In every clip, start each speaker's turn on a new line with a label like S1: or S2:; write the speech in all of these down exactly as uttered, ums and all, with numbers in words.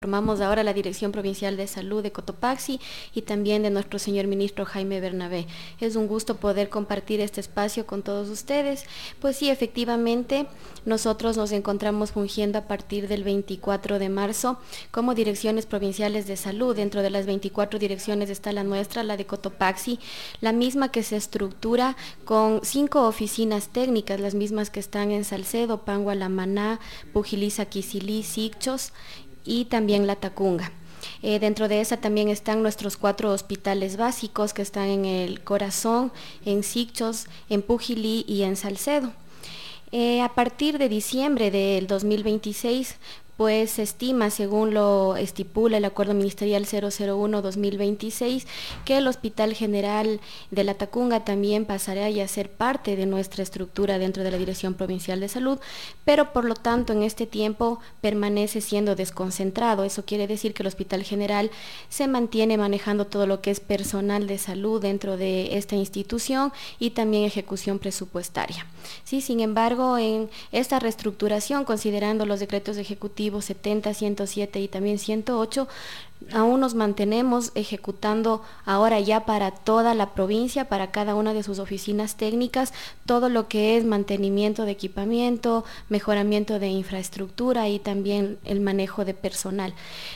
S1: conformamos ahora la Dirección Provincial de Salud de Cotopaxi y también de nuestro señor ministro Jaime Bernabé. Es un gusto poder compartir este espacio con todos ustedes. Pues sí, efectivamente, nosotros nos encontramos fungiendo a partir del veinticuatro de marzo como Direcciones Provinciales de Salud. Dentro de las veinticuatro direcciones está la nuestra, la de Cotopaxi, la misma que se estructura con cinco oficinas técnicas, las mismas que están en Salcedo, Pangua, La Maná, Pujilí, Quisili, Sicchos y también La Tacunga. Eh, dentro de esa también están nuestros cuatro hospitales básicos que están en el Corazón, en Sicchos, en Pujilí y en Salcedo. Eh, a partir de diciembre del dos mil veintiséis, pues se estima, según lo estipula el Acuerdo Ministerial cero cero uno guión dos mil veintiséis, que el Hospital General de La Tacunga también pasará ya a ser parte de nuestra estructura dentro de la Dirección Provincial de Salud, pero por lo tanto en este tiempo permanece siendo desconcentrado. Eso quiere decir que el Hospital General se mantiene manejando todo lo que es personal de salud dentro de esta institución y también ejecución presupuestaria. Sí, sin embargo, en esta reestructuración, considerando los decretos ejecutivos setenta, ciento siete y también ciento ocho, aún nos mantenemos ejecutando ahora ya para toda la provincia, para cada una de sus oficinas técnicas, todo lo que es mantenimiento de equipamiento, mejoramiento de infraestructura y también el manejo de personal.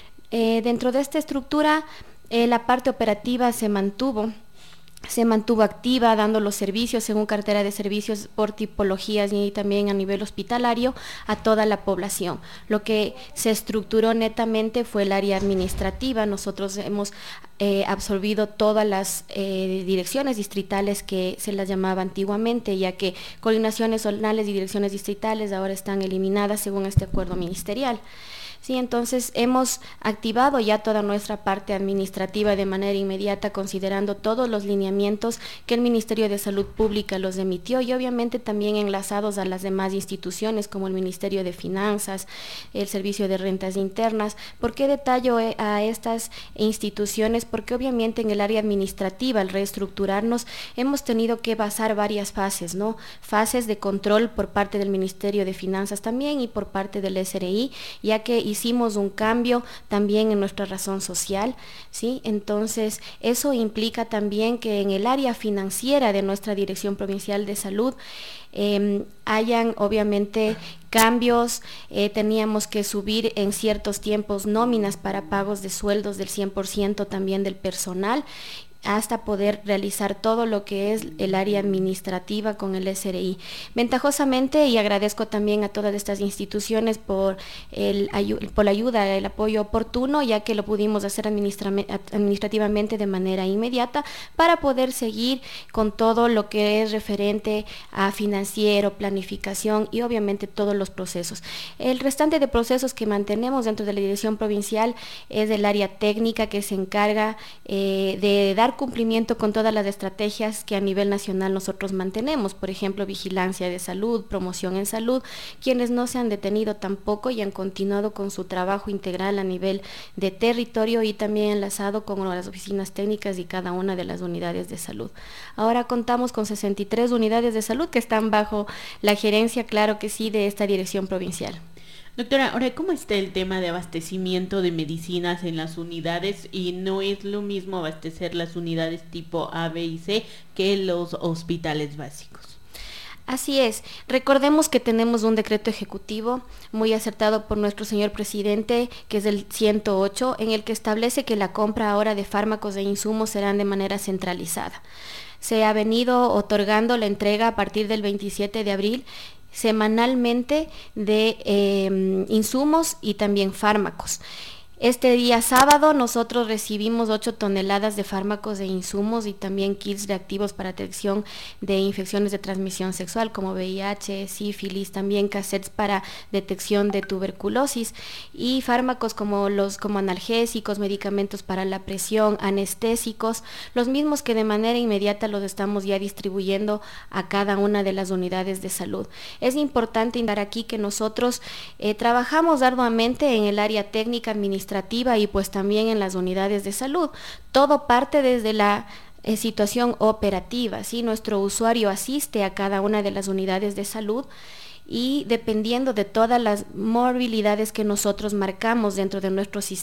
S1: Eh, dentro de esta estructura, eh, la parte operativa se mantuvo. se mantuvo activa dando los servicios según cartera de servicios por tipologías y también a nivel hospitalario a toda la población. Lo que se estructuró netamente fue el área administrativa. Nosotros hemos eh, absorbido todas las eh, direcciones distritales que se las llamaba antiguamente, ya que coordinaciones zonales y direcciones distritales ahora están eliminadas según este acuerdo ministerial. Sí, entonces hemos activado ya toda nuestra parte administrativa de manera inmediata, considerando todos los lineamientos que el Ministerio de Salud Pública los emitió y obviamente también enlazados a las demás instituciones como el Ministerio de Finanzas, el Servicio de Rentas Internas. ¿Por qué detallo a estas instituciones? Porque obviamente en el área administrativa, al reestructurarnos, hemos tenido que basar varias fases, ¿no? Fases de control por parte del Ministerio de Finanzas también y por parte del S R I, ya que hicimos un cambio también en nuestra razón social, ¿sí? Entonces, eso implica también que en el área financiera de nuestra Dirección Provincial de Salud eh, hayan obviamente cambios. Eh, teníamos que subir en ciertos tiempos nóminas para pagos de sueldos del cien por ciento también del personal, hasta poder realizar todo lo que es el área administrativa con el S R I. Ventajosamente, y agradezco también a todas estas instituciones por, el, por la ayuda, el apoyo oportuno, ya que lo pudimos hacer administra administrativamente de manera inmediata para poder seguir con todo lo que es referente a financiero, planificación y obviamente todos los procesos. El restante de procesos que mantenemos dentro de la Dirección Provincial es el área técnica, que se encarga eh, de dar cumplimiento con todas las estrategias que a nivel nacional nosotros mantenemos, por ejemplo, vigilancia de salud, promoción en salud, quienes no se han detenido tampoco y han continuado con su trabajo integral a nivel de territorio y también enlazado con las oficinas técnicas y cada una de las unidades de salud. Ahora contamos con sesenta y tres unidades de salud que están bajo la gerencia, claro que sí, de esta dirección provincial.
S2: Doctora, ahora, ¿cómo está el tema de abastecimiento de medicinas en las unidades? Y no es lo mismo abastecer las unidades tipo A, B y C que los hospitales básicos.
S1: Así es, recordemos que tenemos un decreto ejecutivo muy acertado por nuestro señor presidente, que es el ciento ocho, en el que establece que la compra ahora de fármacos e insumos serán de manera centralizada. Se ha venido otorgando la entrega a partir del veintisiete de abril semanalmente de eh, insumos y también fármacos. Este día sábado nosotros recibimos ocho toneladas de fármacos e insumos y también kits reactivos para detección de infecciones de transmisión sexual como V I H, sífilis, también cassettes para detección de tuberculosis y fármacos como los como analgésicos, medicamentos para la presión, anestésicos, los mismos que de manera inmediata los estamos ya distribuyendo a cada una de las unidades de salud. Es importante indicar aquí que nosotros eh, trabajamos arduamente en el área técnica administrativa y pues también en las unidades de salud. Todo parte desde la eh, situación operativa, ¿sí? Nuestro usuario asiste a cada una de las unidades de salud y dependiendo de todas las morbilidades que nosotros marcamos dentro de nuestro sistema